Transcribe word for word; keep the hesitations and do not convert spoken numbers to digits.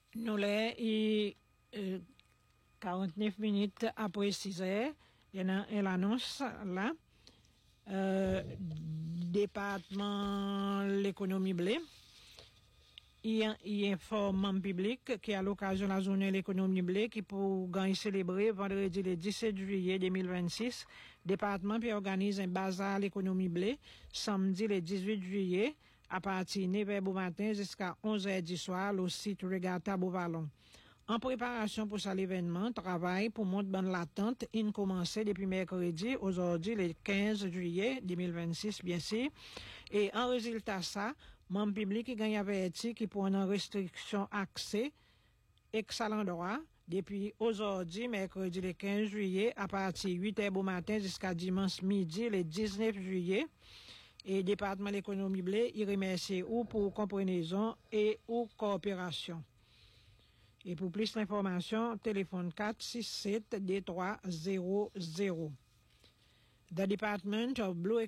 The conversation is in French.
Nous l'avons euh, quarante-neuf minutes après six heures. Il y a une annonce là. Euh, département l'économie blé. Il, il informe le public qu'à l'occasion de la journée de l'économie blé qui pour gagner célébrer vendredi le dix-sept juillet deux mille vingt-six, département puis organise un bazar à l'économie blé samedi le dix-huit juillet à partir de neuf heures du matin jusqu'à onze heures du soir au site Regatta Beauvallon. En préparation pour ça l'événement, travail pour monter dans l'attente, il commençait depuis mercredi, aujourd'hui le quinze juillet deux mille vingt-six, bien sûr. Et en résultat ça, membres publics qui gagnent averti qui pour une restriction accès, excellent droit, depuis aujourd'hui, mercredi le quinze juillet, à partir de huit heures du matin jusqu'à dimanche midi, le dix-neuf juillet. Et département de l'économie blé, il remercie ou pour compréhension et ou coopération. Et pour plus d'informations, téléphone quatre six sept deux trois zéro zéro. The Department of Blue